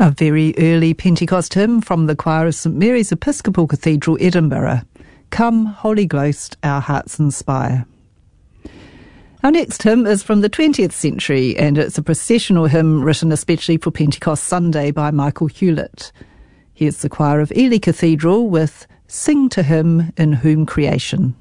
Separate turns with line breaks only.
A very early Pentecost hymn from the choir of St Mary's Episcopal Cathedral, Edinburgh. Come, Holy Ghost, our hearts inspire. Our next hymn is from the 20th century, and it's a processional hymn written especially for Pentecost Sunday by Michael Hewlett. Here's the choir of Ely Cathedral with Sing to Him in Whom Creation.